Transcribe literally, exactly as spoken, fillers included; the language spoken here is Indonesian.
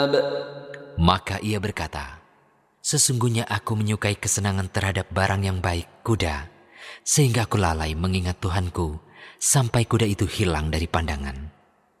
Maka ia berkata, sesungguhnya aku menyukai kesenangan terhadap barang yang baik, kuda, sehingga aku lalai mengingat Tuhanku sampai kuda itu hilang dari pandangan.